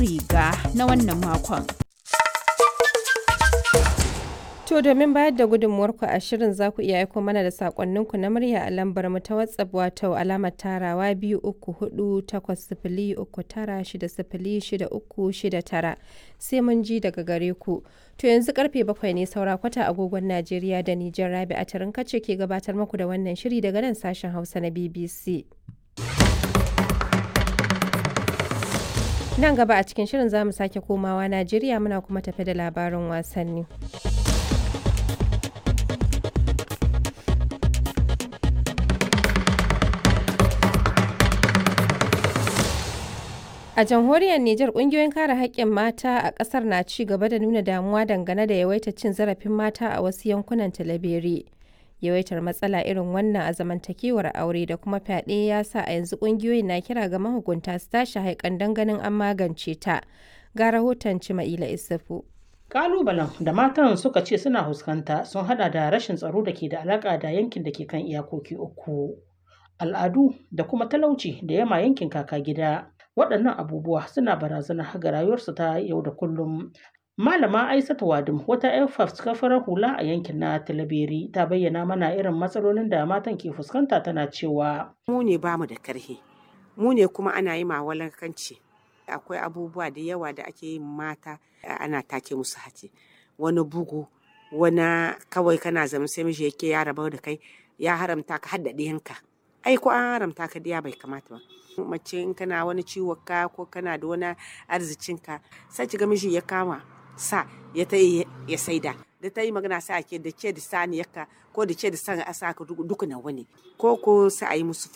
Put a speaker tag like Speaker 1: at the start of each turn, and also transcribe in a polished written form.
Speaker 1: riga na wannan makon.
Speaker 2: To domin bayar da gudunmuwarku a shirin za ku iya aiko mana da sakonninku na murya a lambar mu ta WhatsApp wato alamar tarawa 234 sai mun ji daga gare ku. To yanzu karfe 7 ne saura kwata agogon Najeriya da Nijar. Rabi'a Tarinka ce ke gabatar muku da wannan shiri daga nan sashen Hausa na BBC. Nan gaba a cikin shirin za mu sake komawa Najeriya muna kuma tafe da labarin wasanni. A jamhuriyar Nijar ƙungiyoyin kare haƙƙin mata a ƙasar na ci gaba da nuna damuwa dangane da yawaitar cin zarafin mata a wasu yankunan Talabere. Yawaitar matsala irin wannan a zamantakewar aure da kuma fyaɗe ya sa a yanzu ƙungiyoyin na kira ga mahukunta su tashi haikan don ganin an magance ta. Ga rahoton Cima'ila Isufu.
Speaker 3: Kalubalen da matan suka ce suna fuskanta sun hada da rashin tsaro da ke da alaka da yankin da ke kan iyakoki uku, al'adu da kuma talauci da yama yankin kaka gida. Waɗannan abubuwa suna barazana ga rayuwarsu ta yau da kullum. Malama Aisatu Wadim wata 'yar fafutukar hula a yankin na Talabere ta bayyana mana irin matsalolin da matan ke fuskanta tana cewa
Speaker 4: mu ne bamu da karhi, mu ne kuma ana yi mawalankanci. Akwai abubuwa da yawa da ake yin mata ana take musu hace, wani bugu, wani kawai kana zama sai miji yake ya rabu da kai ya haramta ka haddade yanka. Ai ko an haramta ka diya bai kamata ba. Mace in kana wani ciwon ka ko kana da wani arzikin ka sai kiga miji ya kama sa ya ta ya saida da ta yi magana sai ake da ce da saniyarka ko da ce da san a saka duka na wani ko sai a yi musu